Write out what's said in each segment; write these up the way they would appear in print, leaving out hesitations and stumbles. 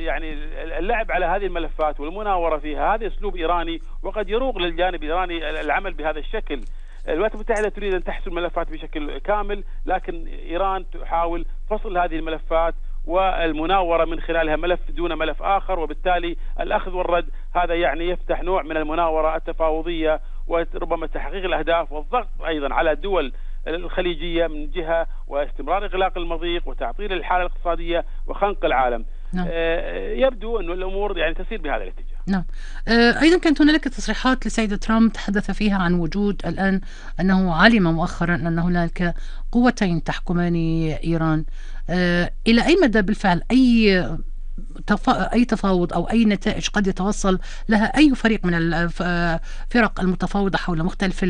يعني اللعب على هذه الملفات والمناورة فيها هذا أسلوب إيراني، وقد يروق للجانب الإيراني العمل بهذا الشكل. الولايات المتحدة تريد أن تحسم الملفات بشكل كامل، لكن إيران تحاول فصل هذه الملفات والمناورة من خلالها ملف دون ملف آخر، وبالتالي الأخذ والرد هذا يعني يفتح نوع من المناورة التفاوضية وربما تحقيق الأهداف والضغط أيضا على الدول الخليجية من جهة، واستمرار إغلاق المضيق وتعطيل الحالة الاقتصادية وخنق العالم. نعم. يبدو أن الأمور يعني تسير بهذا الاتجاه. نعم. أيضا كانت هنالك تصريحات لسيد ترامب تحدث فيها عن وجود الآن، أنه علم مؤخرا أن هنالك قوتين تحكمان إيران. إلى أي مدى بالفعل أي تفاوض أو أي نتائج قد يتوصل لها أي فريق من الفرق المتفاوضة حول مختلف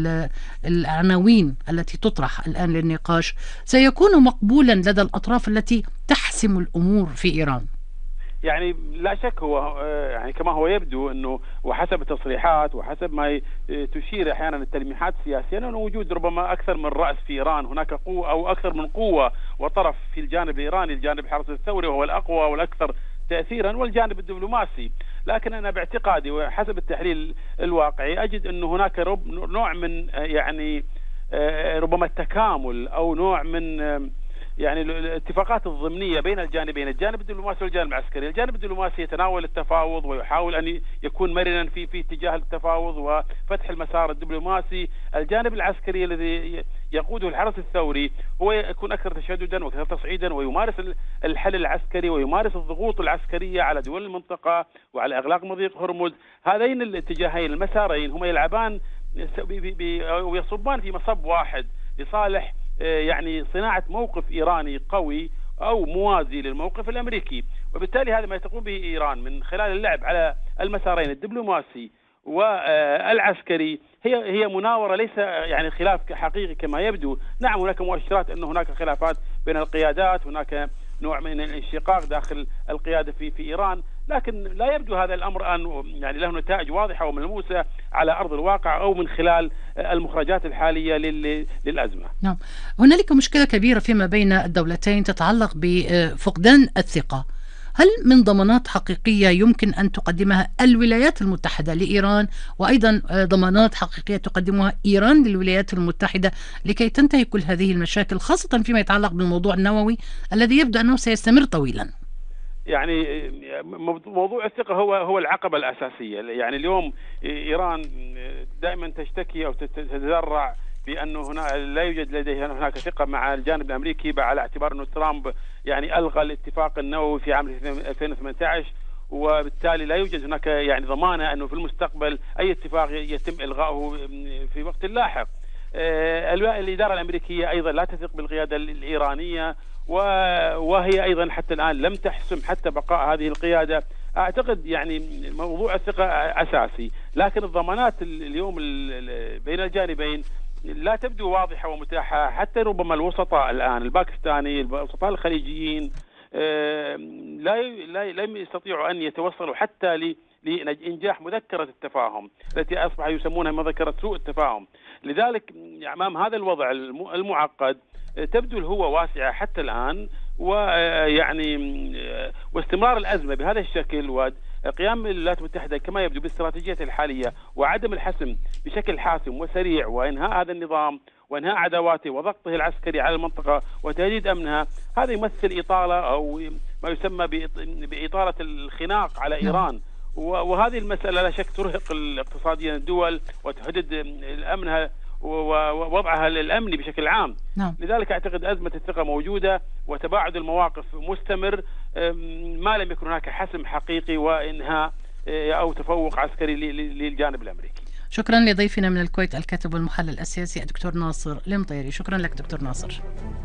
العناوين التي تطرح الآن للنقاش سيكون مقبولا لدى الأطراف التي تحسم الأمور في إيران؟ يعني لا شك هو يعني كما هو يبدو أنه وحسب التصريحات وحسب ما تشير أحيانا التلميحات السياسية أنه وجود ربما أكثر من رأس في إيران، هناك قوة أو أكثر من قوة وطرف في الجانب الإيراني، الجانب الحرس الثوري وهو الأقوى والأكثر تأثيرا، والجانب الدبلوماسي. لكن أنا باعتقادي وحسب التحليل الواقعي أجد أنه هناك نوع من يعني ربما التكامل أو نوع من يعني الاتفاقات الضمنية بين الجانبين، الجانب الدبلوماسي والجانب العسكري. الجانب الدبلوماسي يتناول التفاوض ويحاول أن يكون مرنا في اتجاه التفاوض وفتح المسار الدبلوماسي. الجانب العسكري الذي يقوده الحرس الثوري هو يكون أكثر تشددا وأكثر تصعيدا، ويمارس الحل العسكري ويمارس الضغوط العسكرية على دول المنطقة وعلى إغلاق مضيق هرمز. هذين الاتجاهين المسارين هما يلعبان ويصبان في مصب واحد لصالح يعني صناعة موقف إيراني قوي أو موازي للموقف الأمريكي. وبالتالي هذا ما تقوم به إيران من خلال اللعب على المسارين الدبلوماسي والعسكري هي مناورة، ليس يعني خلاف حقيقي كما يبدو. نعم هناك مؤشرات أن هناك خلافات بين القيادات، هناك نوع من الانشقاق داخل القيادة في إيران، لكن لا يبدو هذا الأمر أن يعني له نتائج واضحة وملموسة على أرض الواقع أو من خلال المخرجات الحالية للأزمة. نعم. هنالك مشكلة كبيرة فيما بين الدولتين تتعلق بفقدان الثقة. هل من ضمانات حقيقية يمكن أن تقدمها الولايات المتحدة لإيران، وأيضا ضمانات حقيقية تقدمها إيران للولايات المتحدة لكي تنتهي كل هذه المشاكل، خاصة فيما يتعلق بالموضوع النووي الذي يبدو أنه سيستمر طويلا؟ يعني موضوع الثقة هو العقبة الأساسية. يعني اليوم إيران دائما تشتكي أو تتذرع بأنه هنا لا يوجد لديها هناك ثقة مع الجانب الأمريكي، على اعتبار أنه ترامب يعني ألغى الاتفاق النووي في عام 2018، وبالتالي لا يوجد هناك يعني ضمانة أنه في المستقبل أي اتفاق يتم إلغاؤه في وقت لاحق. الإدارة الأمريكية أيضا لا تثق بالقيادة الإيرانية، وهي أيضا حتى الآن لم تحسم حتى بقاء هذه القيادة. أعتقد يعني موضوع الثقة أساسي، لكن الضمانات اليوم بين الجانبين لا تبدو واضحة ومتاحة. حتى ربما الوسطاء الآن الباكستاني، الوسطاء الخليجيين لم يستطيعوا أن يتوصلوا حتى لإنجاح مذكرة التفاهم التي أصبح يسمونها مذكرة سوء التفاهم. لذلك أمام هذا الوضع المعقد تبدو الهوة واسعة حتى الآن، ويعني واستمرار الأزمة بهذا الشكل وقيام الولايات المتحدة كما يبدو باستراتيجيتها الحالية وعدم الحسم بشكل حاسم وسريع وإنهاء هذا النظام وإنهاء عداواته وضغطه العسكري على المنطقة وتهديد أمنها، هذا يمثل إطالة أو ما يسمى بإطالة الخناق على إيران. وهذه المسألة لا شك ترهق اقتصاديا الدول وتهدد أمنها ووضعها الأمني بشكل عام. نعم. لذلك أعتقد أزمة الثقة موجودة وتباعد المواقف مستمر ما لم يكن هناك حسم حقيقي وإنهاء أو تفوق عسكري للجانب الأمريكي. شكرا لضيفنا من الكويت الكاتب والمحلل السياسي الدكتور ناصر المطيري. شكرا لك دكتور ناصر.